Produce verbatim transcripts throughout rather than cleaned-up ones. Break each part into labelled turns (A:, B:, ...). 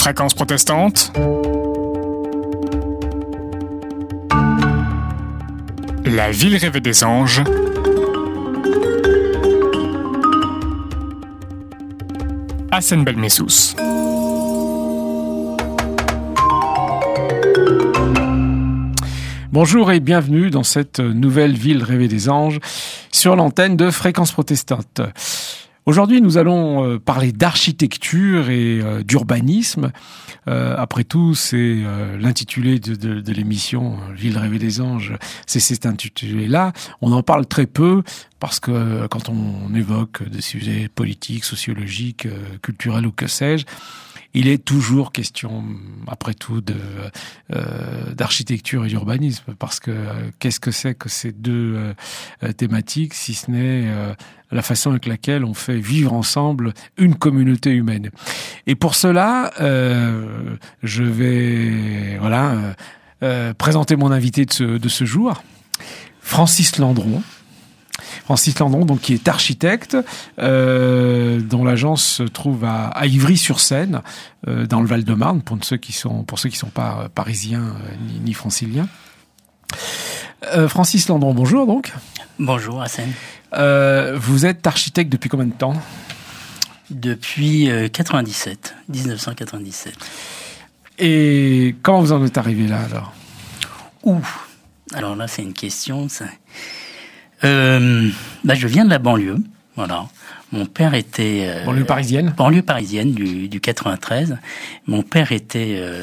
A: Fréquence protestante. La ville rêvée des anges. Hassan Belmessous.
B: Bonjour et bienvenue dans cette nouvelle ville rêvée des anges sur l'antenne de Fréquence protestante. Aujourd'hui, nous allons parler d'architecture et d'urbanisme. Euh, après tout, c'est euh, l'intitulé de, de, de l'émission « Ville rêvée des anges ». C'est cet intitulé-là. On en parle très peu parce que quand on évoque des sujets politiques, sociologiques, euh, culturels ou que sais-je, il est toujours question, après tout, de euh, d'architecture et d'urbanisme, parce que euh, qu'est-ce que c'est que ces deux euh, thématiques, si ce n'est euh, la façon avec laquelle on fait vivre ensemble une communauté humaine. Et pour cela, euh, je vais voilà euh, euh, présenter mon invité de ce, de ce jour, Francis Landron. Francis Landron, donc, qui est architecte, euh, dont l'agence se trouve à, à Ivry-sur-Seine, euh, dans le Val-de-Marne, pour ceux qui sont, pour ceux qui sont pas parisiens euh, ni, ni franciliens. Euh, Francis Landron, bonjour donc.
C: Bonjour Hassan.
B: Euh, vous êtes architecte depuis combien de temps ?
C: Depuis euh, quatre-vingt-dix-sept, dix-neuf cent quatre-vingt-dix-sept.
B: Et comment vous en êtes arrivé là alors ?
C: Ouh, alors là c'est une question, ça... Euh, bah, je viens de la banlieue, voilà. Mon père était... Euh,
B: banlieue parisienne
C: Banlieue parisienne du, du quatre-vingt-treize. Mon père était, euh,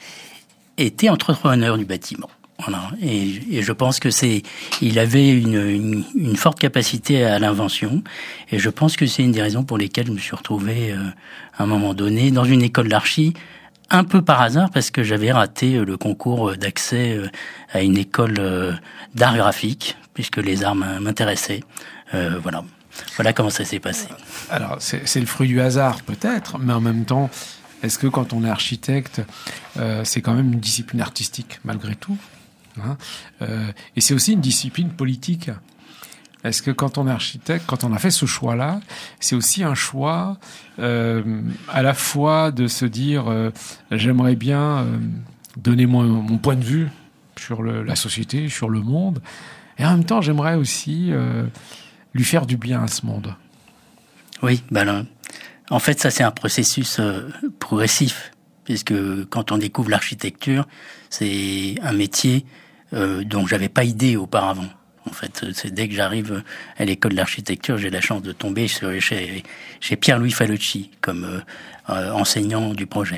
C: était entrepreneur du bâtiment. Voilà. Et, et je pense que c'est... Il avait une, une, une forte capacité à l'invention. Et je pense que c'est une des raisons pour lesquelles je me suis retrouvé, euh, à un moment donné, dans une école d'archi, un peu par hasard, parce que j'avais raté le concours d'accès à une école d'art graphique, puisque les arts m'intéressaient. Euh, voilà. Voilà comment ça s'est passé.
B: Alors, c'est, c'est le fruit du hasard, peut-être, mais en même temps, est-ce que quand on est architecte, euh, c'est quand même une discipline artistique, malgré tout, hein, euh, et c'est aussi une discipline politique. Est-ce que quand on est architecte, quand on a fait ce choix-là, c'est aussi un choix euh, à la fois de se dire euh, j'aimerais bien euh, donner mon, mon point de vue sur le, la société, sur le monde, et en même temps j'aimerais aussi euh, lui faire du bien à ce monde.
C: Oui, ben là, en fait ça c'est un processus euh, progressif, puisque quand on découvre l'architecture, c'est un métier euh, dont j'avais pas idée auparavant. En fait, c'est dès que j'arrive à l'école d'architecture, j'ai la chance de tomber sur, chez, chez Pierre-Louis Falocci comme euh, euh, enseignant du projet.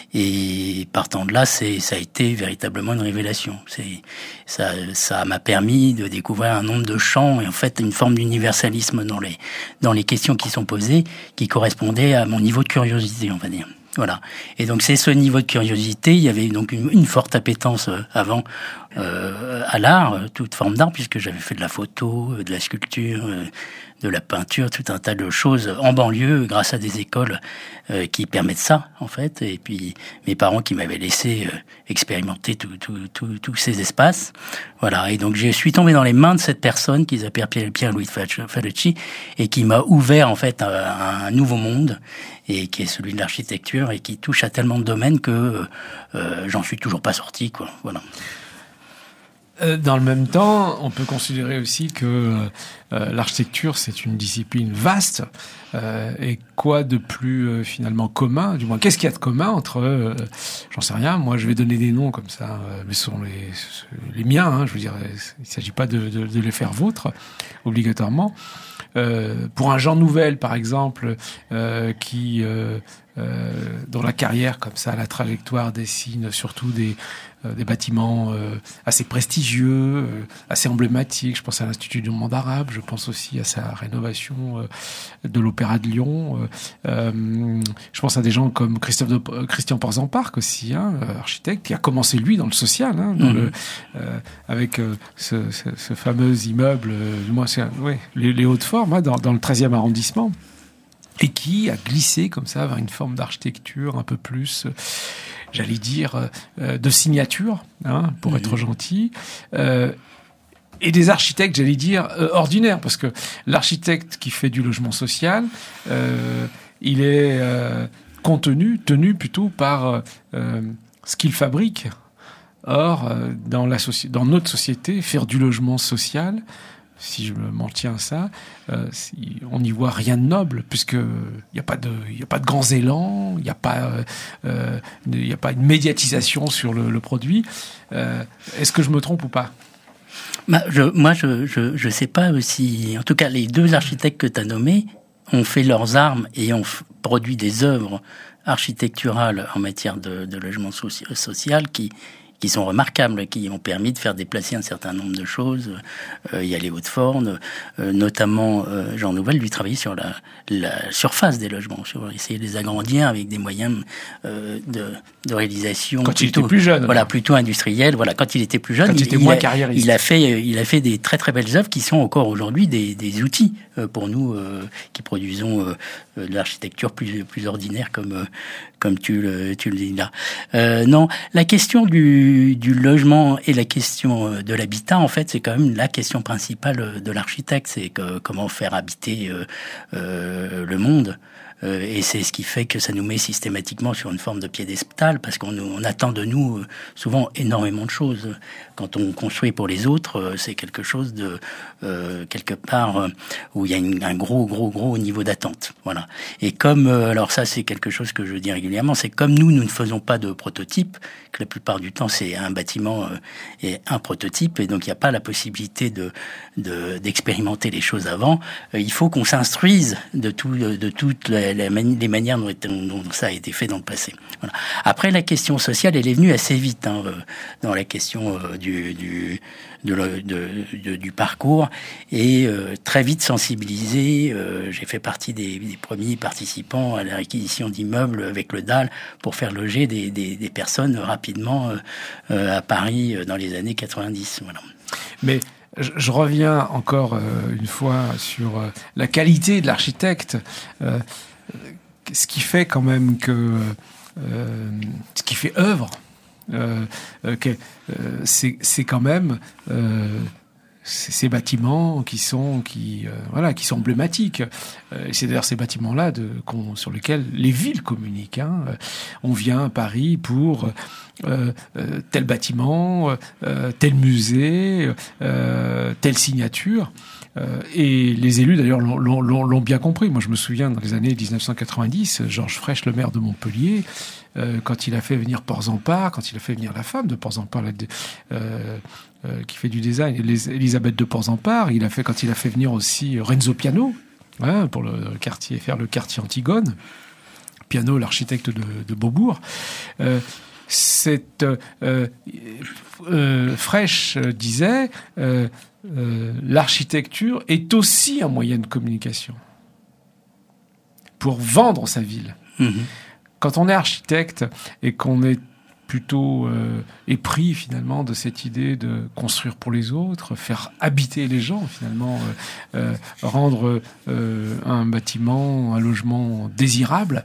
C: Et partant de là, c'est, ça a été véritablement une révélation. C'est, ça, ça m'a permis de découvrir un nombre de champs et en fait une forme d'universalisme dans les, dans les questions qui sont posées, qui correspondait à mon niveau de curiosité, on va dire. Voilà. Et donc c'est ce niveau de curiosité. Il y avait donc une, une forte appétence euh, avant euh, à l'art, euh, toute forme d'art, puisque j'avais fait de la photo, euh, de la sculpture, euh, de la peinture, tout un tas de choses en banlieue, grâce à des écoles euh, qui permettent ça, en fait. Et puis mes parents qui m'avaient laissé euh, expérimenter tous tout, tout, tout ces espaces. Voilà. Et donc je suis tombé dans les mains de cette personne qui s'appelle Pierre-Louis Falocci et qui m'a ouvert en fait à un nouveau monde, et qui est celui de l'architecture et qui touche à tellement de domaines que euh, j'en suis toujours pas sorti, quoi. Voilà.
B: Dans le même temps, on peut considérer aussi que euh, l'architecture, c'est une discipline vaste. Euh, et quoi de plus euh, finalement commun, du moins, qu'est-ce qu'il y a de commun entre, euh, j'en sais rien, moi je vais donner des noms comme ça, euh, mais ce sont les, les miens, hein, je veux dire, il ne s'agit pas de, de, de les faire vôtres, obligatoirement. Euh, pour un Jean Nouvel, par exemple, euh, qui... Euh, Euh, dont la carrière, comme ça, la trajectoire dessine surtout des, euh, des bâtiments euh, assez prestigieux, euh, assez emblématiques. Je pense à l'Institut du monde arabe, je pense aussi à sa rénovation euh, de l'Opéra de Lyon. Euh, euh, je pense à des gens comme Christophe de, euh, Christian Portzamparc aussi, hein, architecte, qui a commencé, lui, dans le social, hein, dans mmh. le, euh, avec euh, ce, ce, ce fameux immeuble, euh, du moins, c'est, ouais, les, les hautes formes, hein, dans, dans le treizième arrondissement. Et qui a glissé comme ça vers une forme d'architecture un peu plus, euh, j'allais dire, euh, de signature, hein, pour mmh. être gentil. Euh, et des architectes, j'allais dire, euh, ordinaires, parce que l'architecte qui fait du logement social, euh, il est euh, contenu, tenu plutôt par euh, ce qu'ils fabriquent. Or, euh, dans, la soci- dans notre société, faire du logement social, si je m'en tiens à ça, euh, si, on n'y voit rien de noble, puisque il n'y a pas de, il y a pas de grands élans, il n'y a pas, euh, il y a pas une médiatisation sur le, le produit. Euh, est-ce que je me trompe ou pas?
C: Bah, je, moi, je, je, je sais pas si, en tout cas, les deux architectes que tu as nommés ont fait leurs armes et ont f- produit des œuvres architecturales en matière de, de logement soci- social qui, qui sont remarquables, qui ont permis de faire déplacer un certain nombre de choses. Euh, il y a les Hauts-de-Forne, euh, notamment euh, Jean Nouvel, lui travaillait sur la, la surface des logements, sur essayer de les agrandir avec des moyens euh, de, de réalisation.
B: Quand
C: plutôt,
B: il était plus jeune.
C: Voilà, plutôt industriel. Voilà, quand il était plus jeune,
B: quand il,
C: il
B: était
C: il
B: moins
C: a,
B: carriériste.
C: Il a fait, il a fait des très très belles œuvres qui sont encore aujourd'hui des, des outils euh, pour nous euh, qui produisons euh, de l'architecture plus plus ordinaire comme euh, comme tu le tu le dis là. Euh, non, la question du du logement et la question de l'habitat, en fait, c'est quand même la question principale de l'architecte, c'est que comment faire habiter euh, euh, le monde. Euh, et c'est ce qui fait que ça nous met systématiquement sur une forme de piédestal, parce qu'on on attend de nous euh, souvent énormément de choses. Quand on construit pour les autres, euh, c'est quelque chose de euh, quelque part euh, où il y a une, un gros, gros, gros niveau d'attente. Voilà. Et comme euh, alors ça, c'est quelque chose que je dis régulièrement, c'est comme nous, nous ne faisons pas de prototype, que la plupart du temps, c'est un bâtiment euh, et un prototype, et donc il n'y a pas la possibilité de, de d'expérimenter les choses avant. Euh, il faut qu'on s'instruise de tout, de, de toutes les les manières dont, dont ça a été fait dans le passé. Voilà. Après, la question sociale, elle est venue assez vite hein, dans la question euh, du, du, de, de, de, du parcours, et euh, très vite sensibilisé. Euh, j'ai fait partie des, des premiers participants à la réquisition d'immeubles avec le D A L pour faire loger des, des, des personnes rapidement euh, à Paris dans les années quatre-vingt-dix. Voilà.
B: Mais je, je reviens encore euh, une fois sur euh, la qualité de l'architecte. Euh, Ce qui fait quand même que euh, ce qui fait œuvre, euh, euh, que, euh, c'est, c'est quand même euh, ces bâtiments qui sont qui euh, voilà qui sont emblématiques. Euh, c'est d'ailleurs ces bâtiments-là de, qu'on, sur lesquels les villes communiquent. Hein. On vient à Paris pour euh, euh, tel bâtiment, euh, tel musée, euh, telle signature. Euh, et les élus, d'ailleurs, l'ont, l'ont, l'ont bien compris. Moi, je me souviens, dans les années dix-neuf cent quatre-vingt-dix, Georges Frêche, le maire de Montpellier, euh, quand il a fait venir Porzampar, quand il a fait venir la femme de Porzampar, la, euh, euh, qui fait du design, Elisabeth de Porzampar, il a fait, quand il a fait venir aussi Renzo Piano, hein, pour le quartier, faire le quartier Antigone, Piano, l'architecte de, de Beaubourg, euh, cette euh, euh, Frêche disait euh, euh, l'architecture est aussi un moyen de communication pour vendre sa ville. Mmh. Quand on est architecte et qu'on est plutôt euh, épris finalement de cette idée de construire pour les autres, faire habiter les gens finalement, euh, euh, rendre euh, un bâtiment, un logement désirable.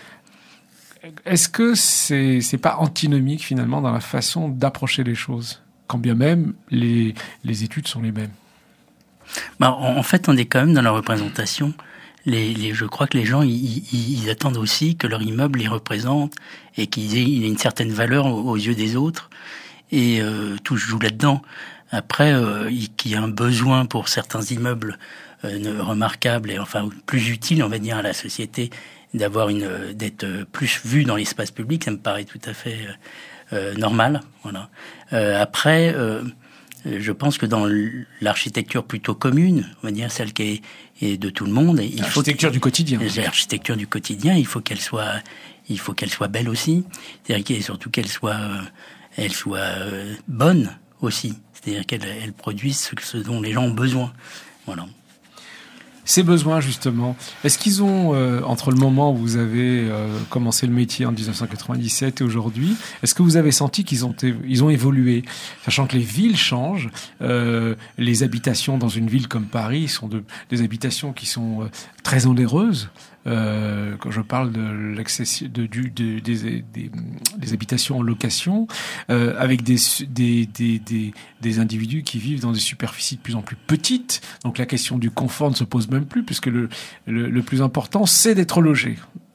B: Est-ce que c'est c'est pas antinomique finalement dans la façon d'approcher les choses, quand bien même les les études sont les mêmes?
C: Bah, en fait, on est quand même dans la représentation. Les, les, je crois que les gens, ils, ils, ils attendent aussi que leur immeuble les représente et qu'il ait, il ait une certaine valeur aux, aux yeux des autres. Et euh, tout se joue là-dedans. Après, euh, il, qu'il y a un besoin pour certains immeubles euh, remarquables et enfin plus utiles, on va dire, à la société, d'avoir une, d'être plus vu dans l'espace public, ça me paraît tout à fait euh, normal. Voilà. Euh, après, euh, je pense que dans l'architecture plutôt commune, on va dire celle qui est, est de tout le monde, il faut
B: l'architecture du quotidien.
C: L'architecture du quotidien, il faut qu'elle soit, il faut qu'elle soit belle aussi. C'est-à-dire qu'elle, surtout qu'elle soit, euh, elle soit euh, bonne aussi. C'est-à-dire qu'elle elle produise ce, ce dont les gens ont besoin. Voilà.
B: Ces besoins, justement, est-ce qu'ils ont, euh, entre le moment où vous avez euh, commencé le métier en dix-neuf cent quatre-vingt-dix-sept et aujourd'hui, est-ce que vous avez senti qu'ils ont, ils ont évolué, sachant que les villes changent, euh, les habitations dans une ville comme Paris sont de, des habitations qui sont euh, très onéreuses. Euh, quand je parle de l'accession de, du, de, des, des, des habitations en location, euh, avec des, des, des, des, des individus qui vivent dans des superficies de plus en plus petites. Donc la question du confort ne se pose même plus, puisque le, le, le plus important, c'est d'être logé.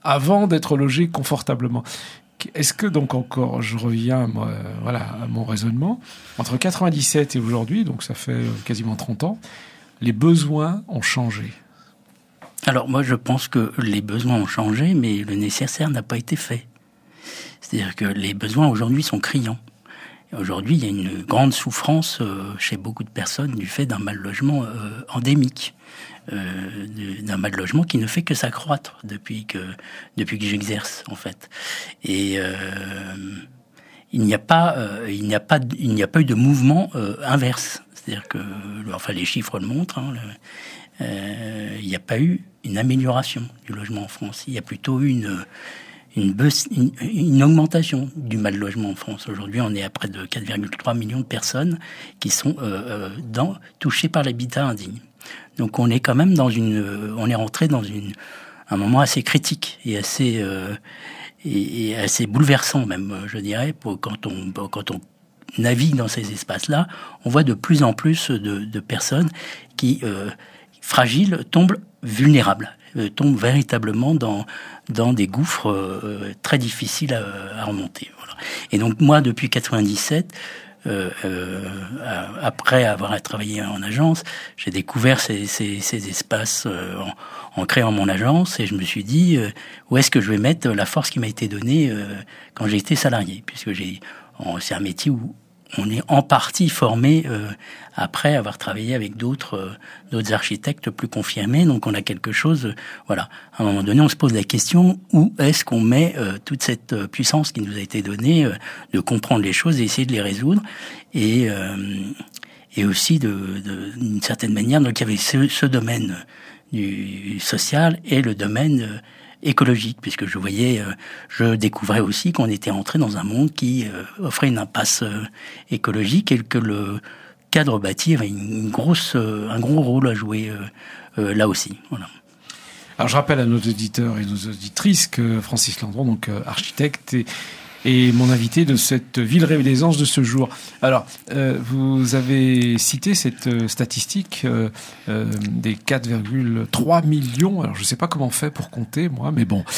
B: avant d'être logés confortablement. Est-ce que donc encore, je reviens moi, euh, voilà, à mon raisonnement, entre quatre-vingt-dix-sept et aujourd'hui, donc ça fait quasiment trente ans, les besoins ont changé.
C: Alors moi je pense que les besoins ont changé, mais le nécessaire n'a pas été fait. C'est-à-dire que les besoins aujourd'hui sont criants. Aujourd'hui, il y a une grande souffrance euh, chez beaucoup de personnes du fait d'un mal-logement euh, endémique, euh, d'un mal-logement qui ne fait que s'accroître depuis que depuis que j'exerce en fait. Et euh, il n'y a pas euh, il n'y a pas il n'y a pas eu de mouvement euh, inverse. C'est-à-dire que enfin les chiffres le montrent. Hein, le, euh, il n'y a pas eu une amélioration du logement en France. Il y a plutôt eu une Une, baisse, une, une augmentation du mal-logement en France. Aujourd'hui, on est à près de quatre virgule trois millions de personnes qui sont euh, dans, touchées par l'habitat indigne. Donc, on est quand même dans une, on est rentré dans une, un moment assez critique et assez, euh, et, et assez bouleversant même, je dirais, pour quand on, quand on navigue dans ces espaces-là, on voit de plus en plus de, de personnes qui, euh, fragiles, tombent vulnérables. Tombe véritablement dans dans des gouffres euh, très difficiles à, à remonter. Voilà. Et donc moi, depuis quatre-vingt-dix-sept, euh, euh, après avoir travaillé en agence, j'ai découvert ces, ces, ces espaces euh, en, en créant mon agence, et je me suis dit euh, où est-ce que je vais mettre la force qui m'a été donnée euh, quand j'ai été salarié, puisque j'ai c'est un métier où on est en partie formé euh, après avoir travaillé avec d'autres euh, d'autres architectes plus confirmés. Donc on a quelque chose, euh, voilà. À un moment donné, on se pose la question, où est-ce qu'on met euh, toute cette euh, puissance qui nous a été donnée euh, de comprendre les choses et essayer de les résoudre, et euh, et aussi de, de d'une certaine manière. Donc il y avait ce, ce domaine du social et le domaine euh, écologique, puisque je voyais, euh, je découvrais aussi qu'on était entré dans un monde qui euh, offrait une impasse euh, écologique, et que le cadre bâti avait une grosse, euh, un gros rôle à jouer euh, euh, là aussi. Voilà.
B: Alors je rappelle à nos auditeurs et nos auditrices que Francis Landron, donc euh, architecte, et et mon invité de cette ville rêve des anges de ce jour. Alors, euh, vous avez cité cette euh, statistique euh, euh, des quatre virgule trois millions, alors je ne sais pas comment on fait pour compter, moi, mais bon,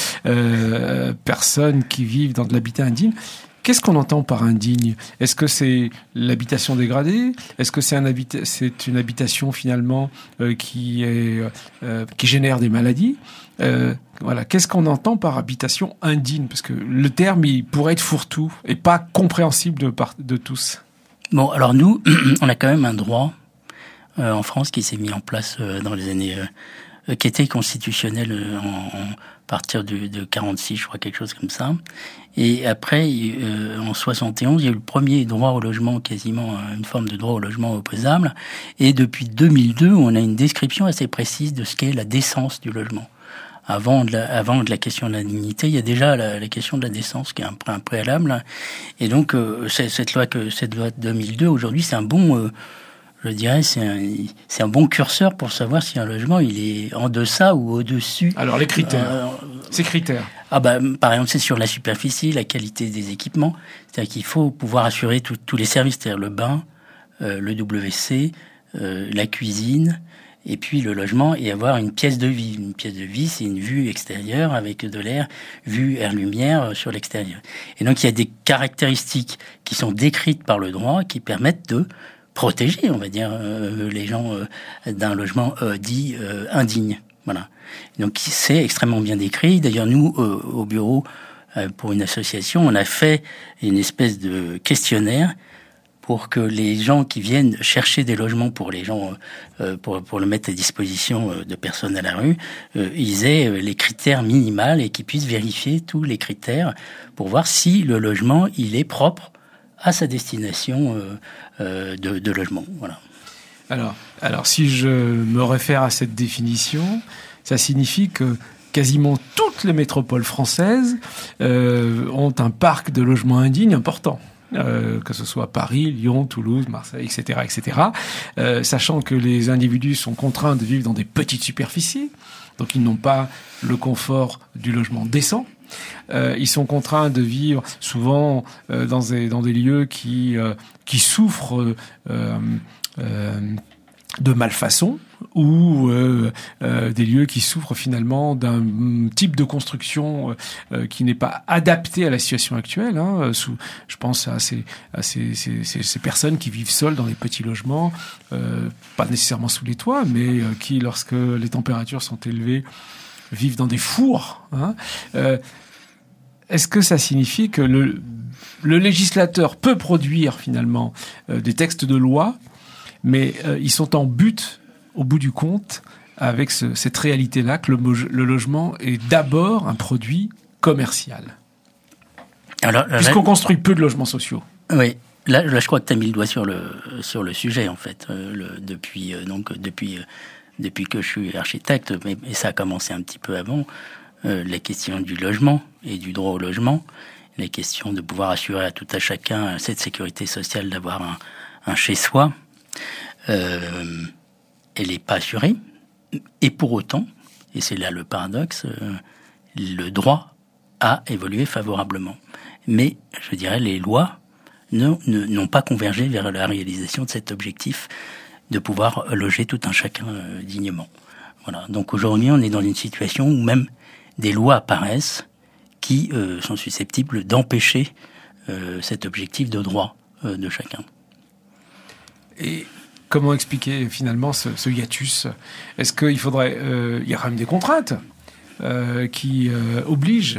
B: euh, personnes qui vivent dans de l'habitat indigne. Qu'est-ce qu'on entend par indigne ? Est-ce que c'est l'habitation dégradée ? Est-ce que c'est un habita- c'est une habitation finalement euh, qui est euh, qui génère des maladies ? Euh, voilà, qu'est-ce qu'on entend par habitation indigne ? Parce que le terme, il pourrait être fourre-tout et pas compréhensible de, par, de tous.
C: Bon, alors nous, on a quand même un droit euh, en France qui s'est mis en place euh, dans les années, euh, qui était constitutionnel euh, en, en partir de, de quarante-six, je crois, quelque chose comme ça. Et après, euh, en soixante et onze, il y a eu le premier droit au logement, quasiment une forme de droit au logement opposable. Et depuis deux mille deux, on a une description assez précise de ce qu'est la décence du logement. Avant de, la, avant de la question de la dignité, il y a déjà la, la question de la décence qui est un, un préalable. Et donc, euh, cette loi que cette loi de deux mille deux, aujourd'hui, c'est un bon, euh, je dirais, c'est un, c'est un bon curseur pour savoir si un logement il est en deçà ou au-dessus.
B: Alors les critères, euh, ces critères.
C: Ah bah, par exemple, c'est sur la superficie, la qualité des équipements. C'est-à-dire qu'il faut pouvoir assurer tout, tous les services, c'est-à-dire le bain, euh, le W C, euh, la cuisine, et puis le logement, et avoir une pièce de vie. Une pièce de vie, c'est une vue extérieure avec de l'air, vue air-lumière sur l'extérieur. Et donc il y a des caractéristiques qui sont décrites par le droit qui permettent de protéger, on va dire, euh, les gens euh, d'un logement euh, dit euh, indigne. Voilà. Donc c'est extrêmement bien décrit. D'ailleurs, nous, euh, au bureau, euh, pour une association, on a fait une espèce de questionnaire pour que les gens qui viennent chercher des logements pour les gens, euh, pour, pour le mettre à disposition euh, de personnes à la rue, euh, ils aient euh, les critères minimaux et qu'ils puissent vérifier tous les critères pour voir si le logement, il est propre à sa destination euh, euh, de, de logement. Voilà.
B: Alors, alors, si je me réfère à cette définition, ça signifie que quasiment toutes les métropoles françaises euh, ont un parc de logements indignes important. Euh, que ce soit Paris, Lyon, Toulouse, Marseille, et cetera, et cetera. Euh, sachant que les individus sont contraints de vivre dans des petites superficies, donc ils n'ont pas le confort du logement décent. Euh, ils sont contraints de vivre souvent euh, dans des dans des lieux qui euh, qui souffrent euh, euh, de malfaçon ou euh, euh, des lieux qui souffrent finalement d'un type de construction euh, qui n'est pas adapté à la situation actuelle. Hein, sous, je pense à ces, à ces, ces, ces, ces personnes qui vivent seules dans des petits logements, euh, pas nécessairement sous les toits, mais euh, qui, lorsque les températures sont élevées, vivent dans des fours. Hein. Euh, est-ce que ça signifie que le, le législateur peut produire finalement euh, des textes de loi, mais euh, ils sont en but, au bout du compte, avec ce, cette réalité-là, que le, le logement est d'abord un produit commercial. Alors, puisqu'on là, construit peu de logements sociaux.
C: Oui, là, là je crois que tu as mis le doigt sur le, sur le sujet, en fait. Euh, le, depuis, euh, donc, depuis, euh, depuis que je suis architecte, mais et ça a commencé un petit peu avant, euh, la question du logement et du droit au logement, la question de pouvoir assurer à tout à chacun cette sécurité sociale d'avoir un, un chez-soi, Euh, elle n'est pas assurée, et pour autant, et c'est là le paradoxe, euh, le droit a évolué favorablement. Mais, je dirais, les lois ne, ne, n'ont pas convergé vers la réalisation de cet objectif de pouvoir loger tout un chacun euh, dignement. Voilà. Donc aujourd'hui, on est dans une situation où même des lois apparaissent qui euh, sont susceptibles d'empêcher euh, cet objectif de droit euh, de chacun.
B: Et comment expliquer finalement ce, ce hiatus ? Est-ce qu'il faudrait... Euh, il y a quand même des contraintes euh, qui euh, obligent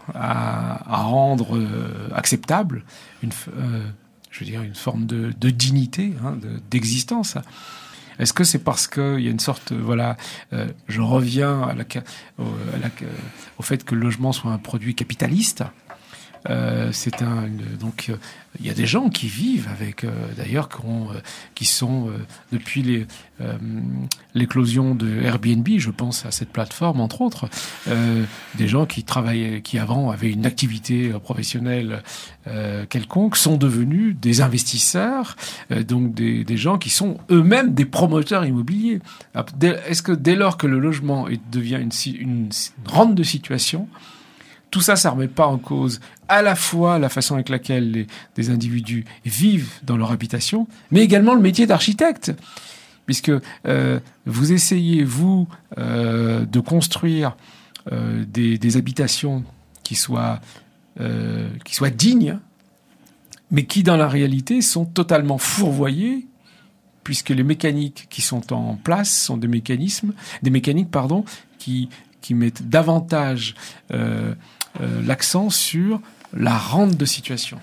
B: à, à rendre euh, acceptable une, euh, je veux dire, une forme de, de dignité, hein, de, d'existence. Est-ce que c'est parce qu'il y a une sorte... Voilà, euh, je reviens à la, au, à la, au fait que le logement soit un produit capitaliste. Euh, c'est un donc il euh, y a des gens qui vivent avec euh, d'ailleurs qui, ont, euh, qui sont euh, depuis les, euh, l'éclosion de Airbnb, je pense à cette plateforme entre autres, euh, des gens qui travaillaient, qui avant avaient une activité professionnelle euh, quelconque, sont devenus des investisseurs, euh, donc des, des gens qui sont eux-mêmes des promoteurs immobiliers. Est-ce que dès lors que le logement est, devient une, une, une rente de situation, tout ça, ça ne remet pas en cause à la fois la façon avec laquelle les, des individus vivent dans leur habitation, mais également le métier d'architecte. Puisque euh, vous essayez, vous, euh, de construire euh, des, des habitations qui soient, euh, qui soient dignes, mais qui, dans la réalité, sont totalement fourvoyées, puisque les mécaniques qui sont en place sont des mécanismes, des mécaniques, pardon, qui, qui mettent davantage... Euh, Euh, l'accent sur la rente de situation.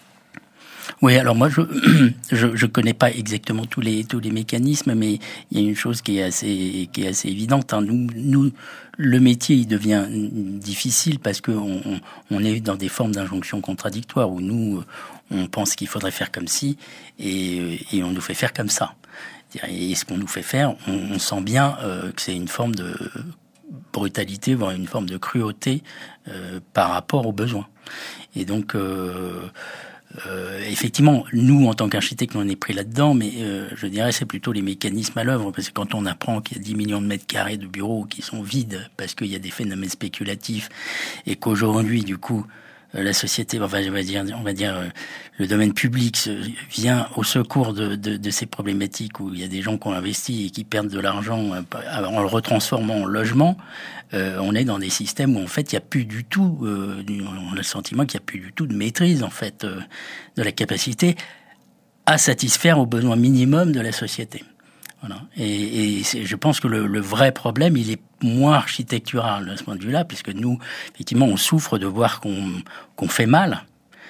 C: Oui, alors moi je je, je connais pas exactement tous les tous les mécanismes, mais il y a une chose qui est assez qui est assez évidente. Hein. Nous nous le métier il devient difficile parce que on, on est dans des formes d'injonction contradictoires où nous on pense qu'il faudrait faire comme ci et et on nous fait faire comme ça. Et ce qu'on nous fait faire, on, on sent bien euh, que c'est une forme de brutalité, voire une forme de cruauté euh, par rapport aux besoins. Et donc, euh, euh, effectivement, nous, en tant qu'architectes, on est pris là-dedans, mais euh, je dirais c'est plutôt les mécanismes à l'œuvre, parce que quand on apprend qu'il y a dix millions de mètres carrés de bureaux qui sont vides, parce qu'il y a des phénomènes spéculatifs, et qu'aujourd'hui, du coup, la société, enfin, on va dire, on va dire, le domaine public vient au secours de, de, de ces problématiques où il y a des gens qui ont investi et qui perdent de l'argent en le retransformant en logement. Euh, on est dans des systèmes où en fait il n'y a plus du tout, euh, on a le sentiment qu'il n'y a plus du tout de maîtrise en fait euh, de la capacité à satisfaire aux besoins minimums de la société. Voilà. Et, et c'est, je pense que le, le vrai problème, il est moins architectural de ce point de vue-là, puisque nous, effectivement, on souffre de voir qu'on, qu'on fait mal.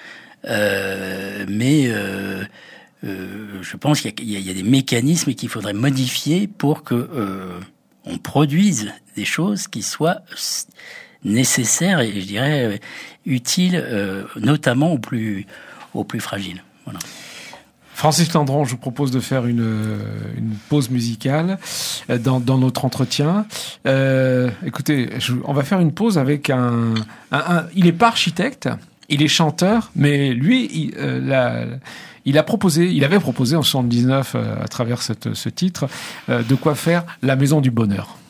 C: Euh, mais euh, euh, je pense qu'il y a, il y a des mécanismes qu'il faudrait modifier pour que euh, on produise des choses qui soient nécessaires et, je dirais, utiles, euh, notamment aux plus, aux plus fragiles. Voilà.
B: Francis Landron, je vous propose de faire une, une pause musicale dans, dans notre entretien. Euh, écoutez, je, on va faire une pause avec un, un, un... Il n'est pas architecte, il est chanteur, mais lui, il, euh, la, il a proposé, il avait proposé en soixante-dix-neuf, euh, à travers cette, ce titre, euh, de quoi faire la maison du bonheur.